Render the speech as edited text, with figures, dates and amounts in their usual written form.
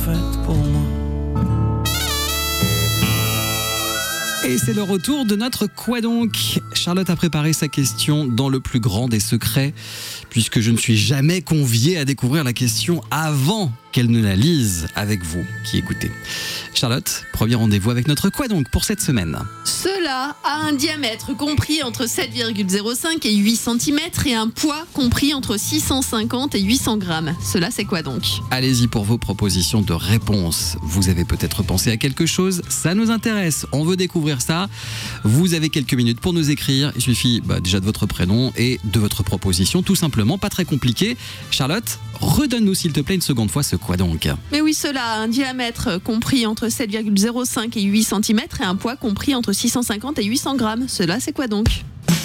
faite pour moi. Et c'est le retour de notre Quoi donc ? Charlotte a préparé sa question dans le plus grand des secrets, puisque je ne suis jamais convié à découvrir la question avant qu'elle ne la lise avec vous qui écoutez. Charlotte, premier rendez-vous avec notre Quoi donc pour cette semaine. Cela a un diamètre compris entre 7,05 et 8 cm et un poids compris entre 650 et 800 grammes. Cela, c'est quoi donc ? Allez-y pour vos propositions de réponse. Vous avez peut-être pensé à quelque chose, ça nous intéresse, on veut découvrir ça. Vous avez quelques minutes pour nous écrire. Il suffit déjà de votre prénom et de votre proposition, tout simplement, pas très compliqué. Charlotte, redonne-nous s'il te plaît une seconde fois ce Quoi donc ? Mais oui, cela a un diamètre compris entre 7,05 et 8 cm et un poids compris entre 650 et 800 grammes. Cela, c'est quoi donc ?